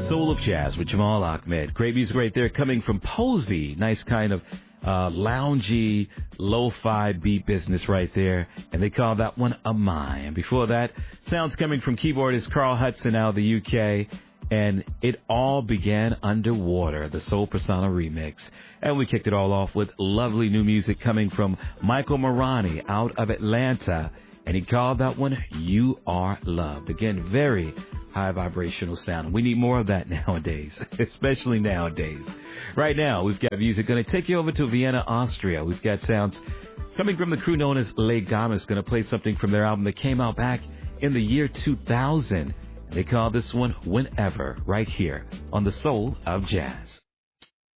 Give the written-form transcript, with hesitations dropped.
Soul of Jazz with Jamal Ahmed. Great music right there coming from Posey. Nice kind of loungy, lo-fi beat business right there. And they call that one Amai. And before that, sounds coming from keyboardist Carl Hudson out of the UK. And it all began underwater, the Soul Persona remix. And we kicked it all off with lovely new music coming from Michael Morani out of Atlanta. And he called that one You Are Loved. Again, very high vibrational sound. We need more of that nowadays, especially nowadays. Right now, we've got music going to take you over to Vienna, Austria. We've got sounds coming from the crew known as Le Gamas. Going to play something from their album that came out back in the year 2000. They call this one Whenever, right here on the Soul of Jazz.